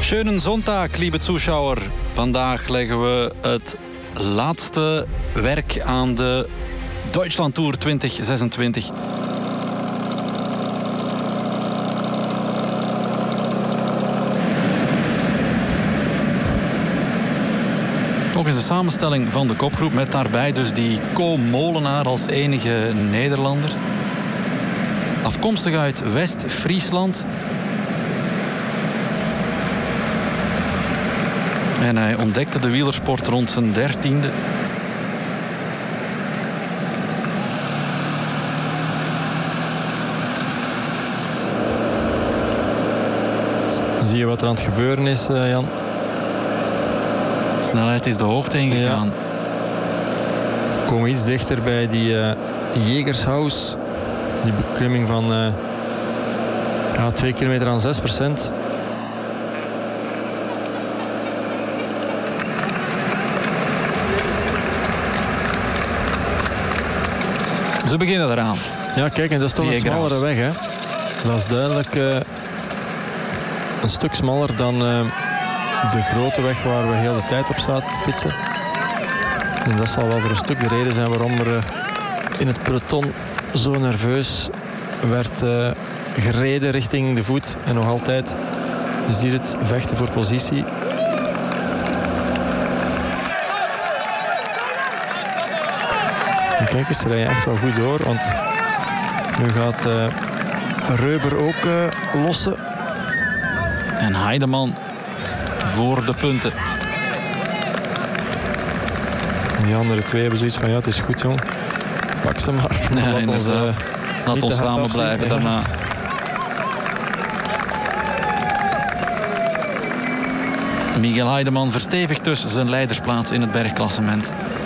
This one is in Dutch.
Schönen Sonntag, lieve Zuschauer. Vandaag leggen we het laatste werk aan de Deutschland Tour 2026. Nog eens de samenstelling van de kopgroep met daarbij dus die Ko Molenaar als enige Nederlander. Afkomstig uit West-Friesland. En hij ontdekte de wielersport rond zijn 13e. Zie je wat er aan het gebeuren is, Jan? De snelheid is de hoogte ingegaan. Ja. We komen iets dichter bij die Jägershaus. Die beklimming van 2 kilometer aan 6%. Ze beginnen eraan. Ja, kijk, en dat is toch een smallere weg, hè? Dat is duidelijk een stuk smaller dan de grote weg waar we heel de tijd op zaten te fietsen. En dat zal wel voor een stuk de reden zijn waarom er in het peloton zo nerveus werd gereden richting de voet. En nog altijd is hier het vechten voor positie. En kijk eens, ze rijden echt wel goed door, want nu gaat Reuber ook lossen. En Heideman voor de punten. Die andere twee hebben zoiets van, ja, het is goed, jong. Pak ze maar. Ja, laat ons samen blijven daarna. Miguel Heideman verstevigt dus zijn leidersplaats in het bergklassement.